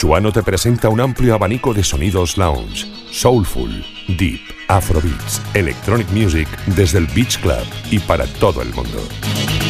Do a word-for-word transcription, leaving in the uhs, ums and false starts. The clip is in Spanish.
Chuano te presenta un amplio abanico de sonidos lounge, soulful, deep, afrobeats, electronic music desde el Beach Club y para todo el mundo.